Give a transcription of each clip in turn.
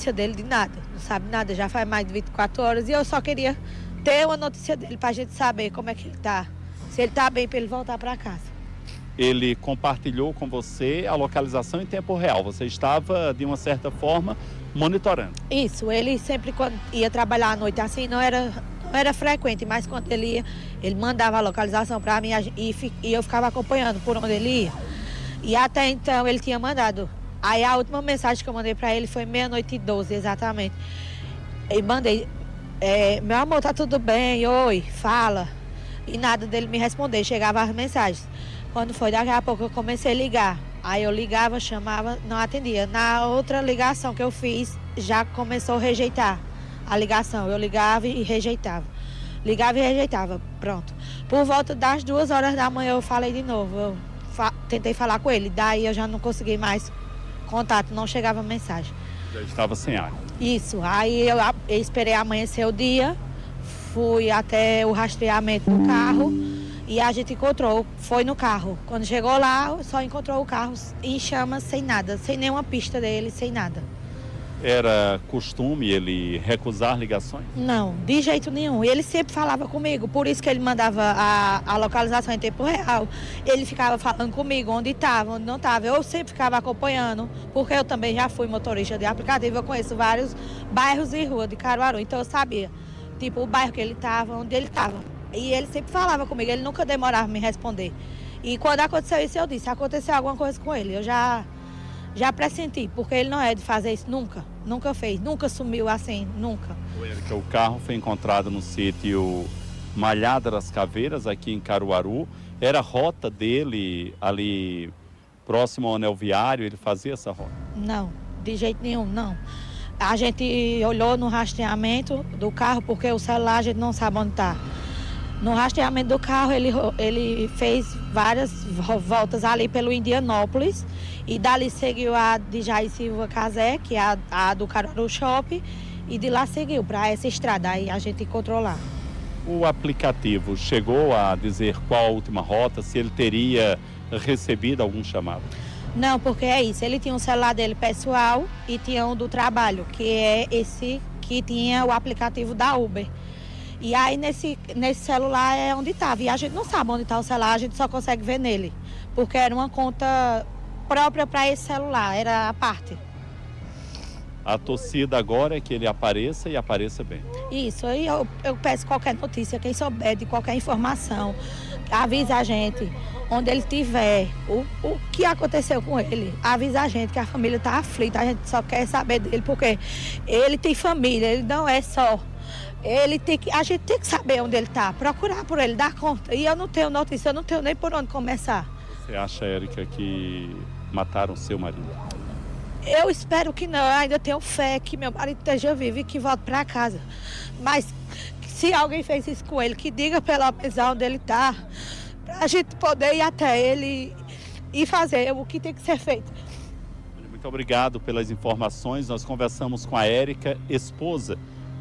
notícia dele de nada, não sabe nada, já faz mais de 24 horas e eu só queria ter uma notícia dele pra gente saber como é que ele tá, se ele tá bem pra ele voltar pra casa. Ele compartilhou com você a localização em tempo real, você estava de uma certa forma monitorando. Isso, ele sempre quando ia trabalhar à noite assim, não era frequente, mas quando ele ia, ele mandava a localização pra mim e eu ficava acompanhando por onde ele ia. E até então ele tinha mandado. Aí a última mensagem que eu mandei pra ele foi 00:12 exatamente. E mandei, meu amor, tá tudo bem? Oi, fala. E nada dele me responder, chegava as mensagens. Quando foi, daqui a pouco eu comecei a ligar. Aí eu ligava, chamava, não atendia. Na outra ligação que eu fiz, já começou a rejeitar a ligação. Eu ligava e rejeitava. Ligava e rejeitava, pronto. Por volta das 2 horas da manhã eu falei de novo. Eu tentei falar com ele, daí eu já não consegui mais contato, não chegava mensagem. Já estava sem ar. Isso, aí eu esperei amanhecer o dia, fui até o rastreamento do carro e a gente encontrou, foi no carro. Quando chegou lá, só encontrou o carro em chamas, sem nada, sem nenhuma pista dele, sem nada. Era costume ele recusar ligações? Não, de jeito nenhum. Ele sempre falava comigo, por isso que ele mandava a localização em tempo real. Ele ficava falando comigo onde estava, onde não estava. Eu sempre ficava acompanhando, porque eu também já fui motorista de aplicativo. Eu conheço vários bairros e ruas de Caruaru, então eu sabia, tipo, o bairro que ele estava, onde ele estava. E ele sempre falava comigo, ele nunca demorava a me responder. E quando aconteceu isso, eu disse, aconteceu alguma coisa com ele. Eu já pressenti, porque ele não é de fazer isso nunca fez, nunca sumiu assim, nunca. O carro foi encontrado no sítio Malhada das Caveiras, aqui em Caruaru. Era a rota dele ali próximo ao anel viário, ele fazia essa rota? Não, de jeito nenhum, não. A gente olhou no rastreamento do carro, porque o celular a gente não sabe onde está. No rastreamento do carro, ele fez várias voltas ali pelo Indianópolis e dali seguiu a de Jair Silva Casé, que é a do Caruaru Shopping, e de lá seguiu para essa estrada, aí a gente encontrou lá. O aplicativo chegou a dizer qual a última rota, se ele teria recebido algum chamado? Não, porque é isso, ele tinha um celular dele pessoal e tinha um do trabalho, que é esse que tinha o aplicativo da Uber. E aí nesse celular é onde estava. E a gente não sabe onde está o celular, a gente só consegue ver nele. Porque era uma conta própria para esse celular, era a parte. A torcida agora é que ele apareça e apareça bem. Isso, aí eu peço qualquer notícia, quem souber de qualquer informação, avisa a gente onde ele estiver, o que aconteceu com ele. Avisa a gente que a família está aflita, a gente só quer saber dele, porque ele tem família, ele não é só... a gente tem que saber onde ele está, procurar por ele, dar conta. E eu não tenho notícia, eu não tenho nem por onde começar. Você acha, Érica, que mataram seu marido? Eu espero que não, eu ainda tenho fé que meu marido esteja vivo e que volte para casa. Mas se alguém fez isso com ele, que diga pelo menos onde ele está, para a gente poder ir até ele e fazer o que tem que ser feito. Muito obrigado pelas informações. Nós conversamos com a Érica, esposa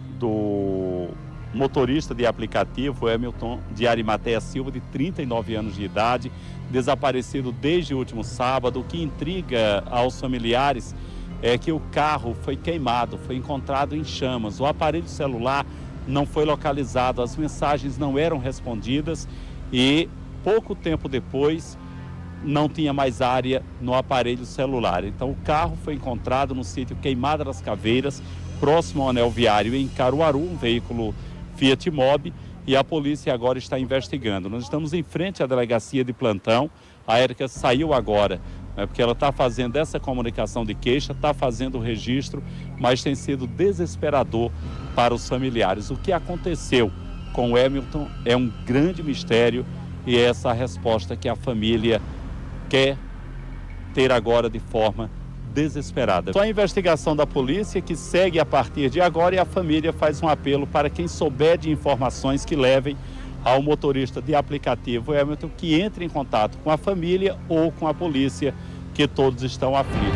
do motorista de aplicativo Hamilton de Arimateia Silva, de 39 anos de idade, desaparecido desde o último sábado. O que intriga aos familiares é que o carro foi queimado, foi encontrado em chamas, o aparelho celular não foi localizado, as mensagens não eram respondidas e pouco tempo depois não tinha mais área no aparelho celular. Então o carro foi encontrado no sítio Queimada das Caveiras, próximo ao anel viário em Caruaru, um veículo Fiat Mobi, e a polícia agora está investigando. Nós estamos em frente à delegacia de plantão. A Érica saiu agora, porque ela está fazendo essa comunicação de queixa, está fazendo o registro, mas tem sido desesperador para os familiares. O que aconteceu com o Hamilton é um grande mistério e é essa a resposta que a família quer ter agora de forma desesperada. Só a investigação da polícia que segue a partir de agora, e a família faz um apelo para quem souber de informações que levem ao motorista de aplicativo Hamilton que entre em contato com a família ou com a polícia, que todos estão aflitos.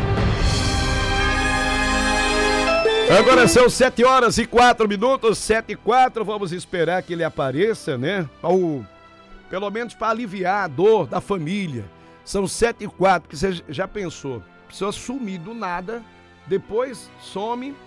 Agora são 7h04, 7h04, vamos esperar que ele apareça, né? Pelo menos para aliviar a dor da família. São 7h04, que você já pensou, pessoa sumir do nada, depois some